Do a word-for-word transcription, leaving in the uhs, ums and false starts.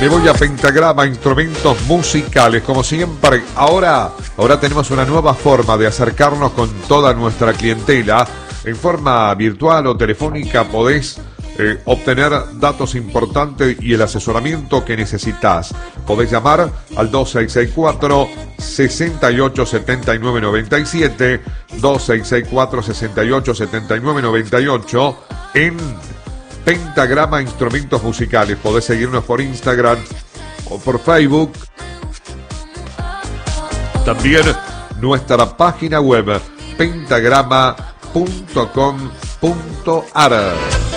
Me voy a Pentagrama Instrumentos Musicales, como siempre. Ahora, ahora tenemos una nueva forma de acercarnos con toda nuestra clientela. En forma virtual o telefónica podés eh, obtener datos importantes y el asesoramiento que necesitas. Podés llamar al dos seis seis cuatro, seis ocho siete nueve nueve siete, dos seis seis cuatro, seis ocho siete nueve nueve ocho en Pentagrama Instrumentos Musicales. Podés seguirnos por Instagram o por Facebook. También nuestra página web pentagrama punto com punto ar.